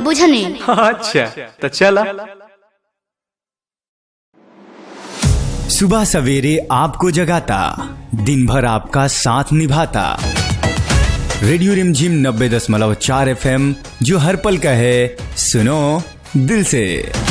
बुझनी। अच्छा तो चला। सुबह सवेरे आपको जगाता, दिन भर आपका साथ निभाता। रेडियो रिमझिम 90.4 FM, जो हर पल का है, सुनो दिल से।